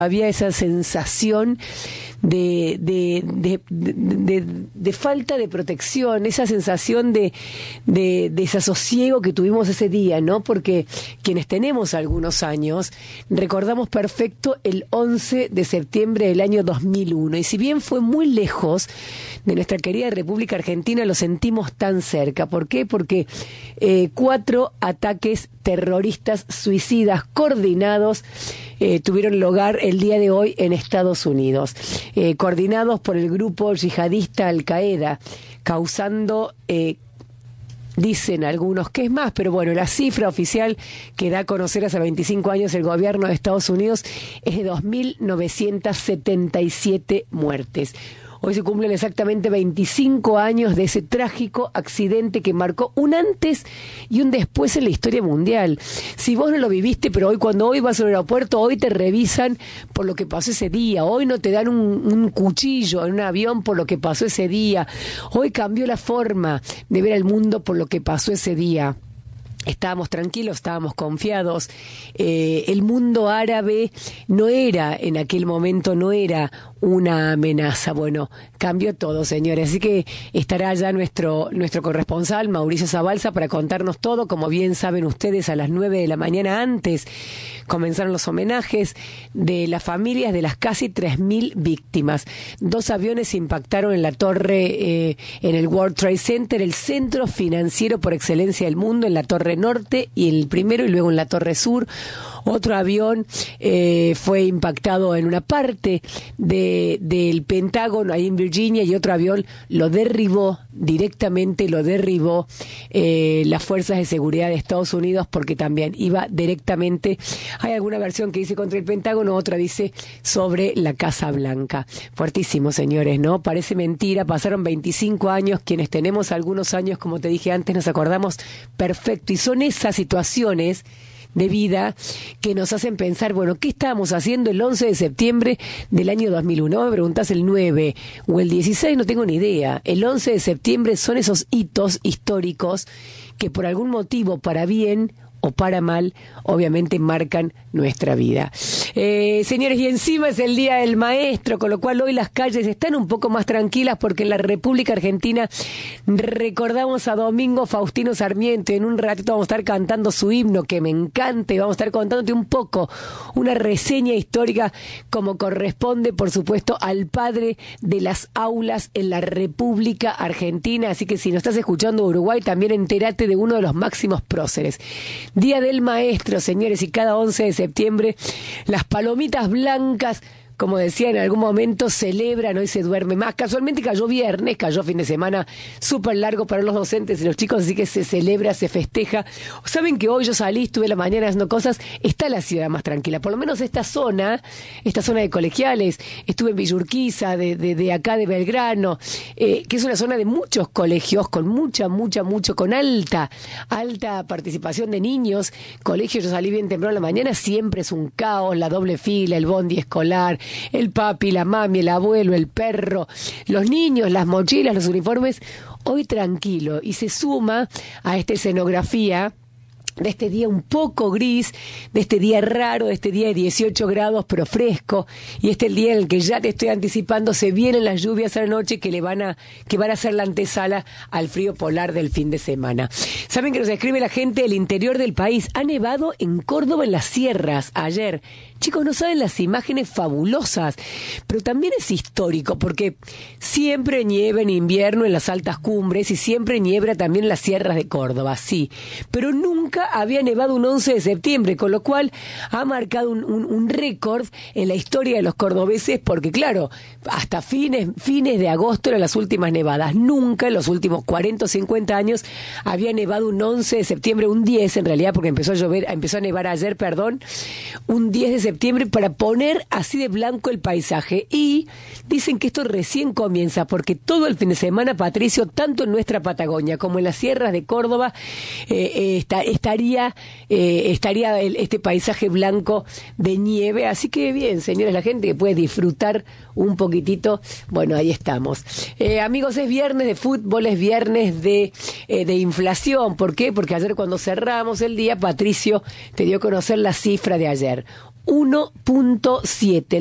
había esa sensación de falta de protección, esa sensación de desasosiego que tuvimos ese día, ¿no? Porque quienes tenemos algunos años recordamos perfecto el 11 de septiembre del año 2001, y si bien fue muy lejos de nuestra querida República Argentina, lo sentimos tan cerca. ¿Por qué? Porque 4 ataques terroristas suicidas coordinados tuvieron lugar el día de hoy en Estados Unidos, coordinados por el grupo yihadista Al-Qaeda, causando, dicen algunos que es más, pero bueno, la cifra oficial que da a conocer hace 25 años el gobierno de Estados Unidos es de 2.977 muertes. Hoy se cumplen exactamente 25 años de ese trágico accidente que marcó un antes y un después en la historia mundial. Si vos no lo viviste, pero cuando hoy vas al aeropuerto, hoy te revisan por lo que pasó ese día. Hoy no te dan un cuchillo en un avión por lo que pasó ese día. Hoy cambió la forma de ver al mundo por lo que pasó ese día. Estábamos tranquilos, estábamos confiados. El mundo árabe no era, en aquel momento, no era una amenaza. Bueno, cambió todo, señores. Así que estará ya nuestro corresponsal, Mauricio Zabalza, para contarnos todo. Como bien saben ustedes, a las 9 de la mañana antes comenzaron los homenajes de las familias de las casi 3.000 víctimas. 2 aviones impactaron en la torre, en el World Trade Center, el centro financiero por excelencia del mundo, en la torre norte y el primero, y luego en la torre sur. Otro avión fue impactado en una parte del Pentágono, ahí en Virginia, y otro avión lo derribó las fuerzas de seguridad de Estados Unidos, porque también iba directamente, hay alguna versión que dice contra el Pentágono, otra dice sobre la Casa Blanca. Fuertísimo, señores, ¿no? Parece mentira, pasaron 25 años, quienes tenemos algunos años, como te dije antes, nos acordamos perfecto, y son esas situaciones de vida que nos hacen pensar, bueno, ¿qué estábamos haciendo el 11 de septiembre del año 2001? Me preguntás el 9 o el 16, no tengo ni idea. El 11 de septiembre son esos hitos históricos que por algún motivo, para bien o para mal, obviamente marcan nuestra vida. Señores, y encima es el Día del Maestro, con lo cual hoy las calles están un poco más tranquilas, porque en la República Argentina recordamos a Domingo Faustino Sarmiento, y en un ratito vamos a estar cantando su himno, que me encanta, y vamos a estar contándote un poco una reseña histórica como corresponde, por supuesto, al padre de las aulas en la República Argentina. Así que si nos estás escuchando Uruguay, también entérate de uno de los máximos próceres. Día del Maestro, señores, y cada 11 de septiembre las palomitas blancas, como decía en algún momento, celebran, hoy se duerme más. Casualmente cayó viernes, cayó fin de semana súper largo para los docentes y los chicos, así que se celebra, se festeja. Saben que hoy yo salí, estuve la mañana haciendo cosas, está la ciudad más tranquila, por lo menos esta zona de colegiales. Estuve en Villa de acá de Belgrano, que es una zona de muchos colegios, con con alta participación de niños. Colegios, yo salí bien temprano en la mañana, siempre es un caos, la doble fila, el bondi escolar, el papi, la mami, el abuelo, el perro, los niños, las mochilas, los uniformes. Hoy tranquilo, y se suma a esta escenografía de este día un poco gris, de este día raro, de este día de 18 grados pero fresco, y este es el día en el que ya te estoy anticipando, se vienen las lluvias a la noche que van a ser la antesala al frío polar del fin de semana. Saben que nos escribe la gente del interior del país, ha nevado en Córdoba, en las sierras, ayer. Chicos, no saben las imágenes fabulosas, pero también es histórico, porque siempre nieva en invierno en las altas cumbres y siempre niebla también en las sierras de Córdoba, sí, pero nunca había nevado un 11 de septiembre, con lo cual ha marcado un récord en la historia de los cordobeses, porque claro, hasta fines de agosto eran las últimas nevadas. Nunca en los últimos 40 o 50 años había nevado un 11 de septiembre, un 10 en realidad, porque empezó a nevar ayer, un 10 de septiembre, para poner así de blanco el paisaje. Y dicen que esto recién comienza, porque todo el fin de semana, Patricio, tanto en nuestra Patagonia como en las sierras de Córdoba, estaría este paisaje blanco de nieve. Así que bien, señores, la gente que puede disfrutar un poquitito, bueno, ahí estamos. Amigos, es viernes de fútbol, es viernes de inflación. ¿Por qué? Porque ayer, cuando cerramos el día, Patricio te dio a conocer la cifra de ayer. 1.7.